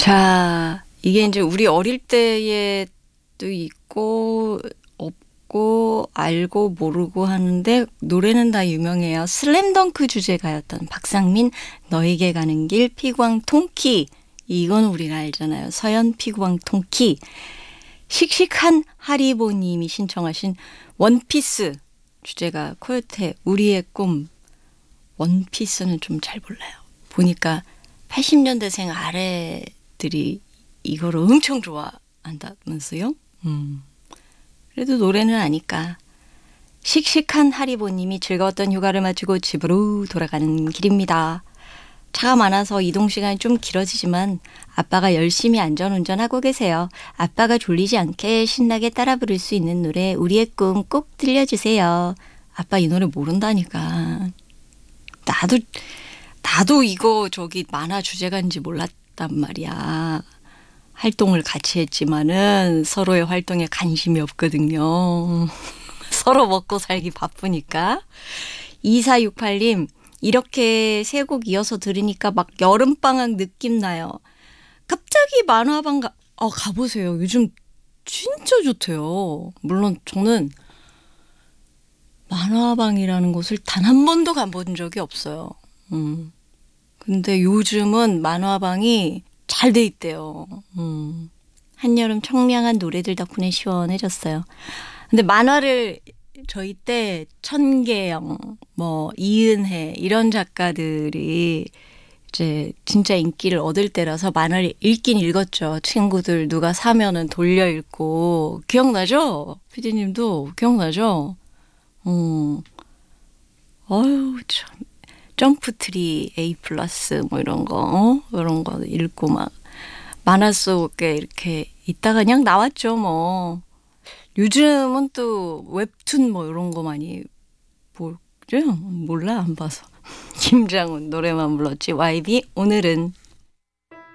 자, 이게 이제 우리 어릴 때에도 있고 없고 알고 모르고 하는데 노래는 다 유명해요. 슬램덩크 주제가였던 박상민 너에게 가는 길 피구왕 통키. 이건 우리가 알잖아요. 서연 피구왕 통키. 씩씩한 하리보님이 신청하신 원피스 주제가 코요태 우리의 꿈. 원피스는 좀 잘 몰라요. 보니까 80년대생 아래들이 이거를 엄청 좋아한다면서요? 그래도 노래는 아니까. 씩씩한 하리보님이 즐거웠던 휴가를 마치고 집으로 돌아가는 길입니다. 차가 많아서 이동 시간이 좀 길어지지만 아빠가 열심히 안전운전하고 계세요. 아빠가 졸리지 않게 신나게 따라 부를 수 있는 노래 우리의 꿈 꼭 들려주세요. 아빠 이 노래 모른다니까. 나도 이거 저기 만화 주제가인지 몰랐단 말이야. 활동을 같이 했지만은 서로의 활동에 관심이 없거든요. 서로 먹고 살기 바쁘니까. 2468님, 이렇게 세 곡 이어서 들으니까 막 여름방학 느낌 나요. 갑자기 만화방 가보세요. 요즘 진짜 좋대요. 물론 저는 만화방이라는 곳을 단 한 번도 가본 적이 없어요. 근데 요즘은 만화방이 잘 돼 있대요. 한여름 청량한 노래들 덕분에 시원해졌어요. 근데 만화를 저희 때 천계영, 뭐 이은혜 이런 작가들이 이제 진짜 인기를 얻을 때라서 만화를 읽긴 읽었죠. 친구들 누가 사면은 돌려 읽고. 기억나죠? 피디님도 기억나죠? 어휴 참. 점프트리 A 플러스 뭐 이런 거 이런 거 읽고 막 만화 속에 이렇게 있다가 그냥 나왔죠 뭐. 요즘은 또 웹툰 뭐 이런 거 많이 보죠? 몰라 안 봐서. 김장훈 노래만 불렀지. YB 오늘은